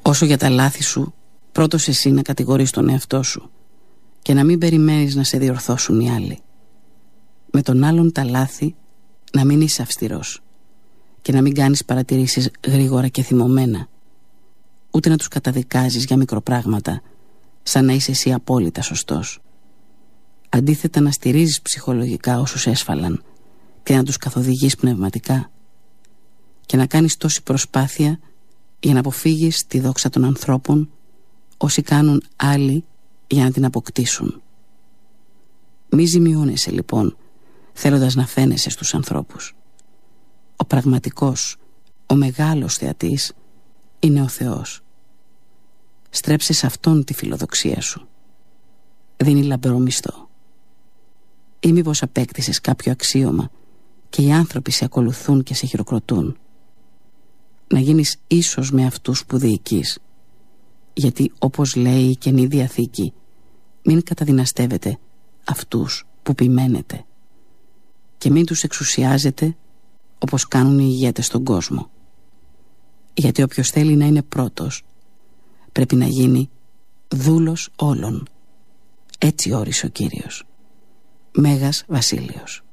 Όσο για τα λάθη σου, πρώτος εσύ να κατηγορείς τον εαυτό σου και να μην περιμένεις να σε διορθώσουν οι άλλοι. Με τον άλλον τα λάθη να μην είσαι αυστηρός και να μην κάνεις παρατηρήσεις γρήγορα και θυμωμένα, ούτε να τους καταδικάζεις για μικροπράγματα σαν να είσαι εσύ απόλυτα σωστός. Αντίθετα, να στηρίζεις ψυχολογικά όσους έσφαλαν και να τους καθοδηγείς πνευματικά και να κάνεις τόση προσπάθεια για να αποφύγεις τη δόξα των ανθρώπων όσοι κάνουν άλλοι για να την αποκτήσουν. Μη ζημιώνεσαι λοιπόν θέλοντας να φαίνεσαι στους ανθρώπους. Ο πραγματικός, ο μεγάλος θεατής είναι ο Θεός. Στρέψε σε Αυτόν τη φιλοδοξία σου. Δίνει λαμπερό μισθό. Ή μήπως απέκτησες κάποιο αξίωμα και οι άνθρωποι σε ακολουθούν και σε χειροκροτούν. Να γίνεις ίσος με αυτούς που διοικείς, γιατί όπως λέει η Καινή Διαθήκη, μην καταδυναστεύετε αυτούς που ποιμένετε και μην τους εξουσιάζετε όπως κάνουν οι ηγέτες στον κόσμο. Γιατί όποιος θέλει να είναι πρώτος πρέπει να γίνει δούλος όλων. Έτσι όρισε ο Κύριος. Μέγας Βασίλειος.